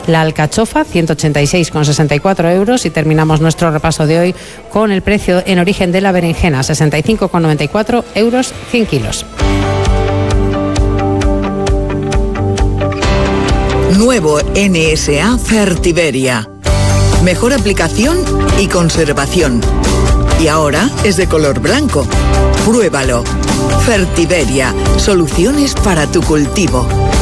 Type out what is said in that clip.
La alcachofa, 186,64 euros. Y terminamos nuestro repaso de hoy con el precio en origen de la berenjena, 65,94 euros 100 kilos. Nuevo NSA Fertiberia. Mejor aplicación y conservación. Y ahora es de color blanco. Pruébalo. Fertiberia. Soluciones para tu cultivo.